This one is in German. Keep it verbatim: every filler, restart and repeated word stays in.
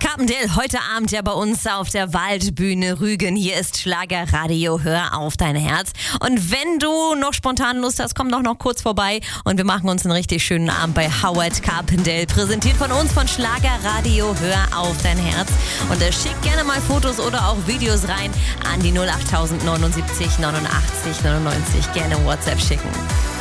Carpendale, heute Abend ja bei uns auf der Waldbühne Rügen. Hier ist Schlagerradio, hör auf dein Herz. Und wenn du noch spontan Lust hast, komm doch noch kurz vorbei und wir machen uns einen richtig schönen Abend bei Howard Carpendale. Präsentiert von uns von Schlagerradio, hör auf dein Herz. Und äh, schick gerne mal Fotos oder auch Videos rein an die null acht neunundsiebzig neunundachtzig neunundneunzig. Gerne WhatsApp schicken.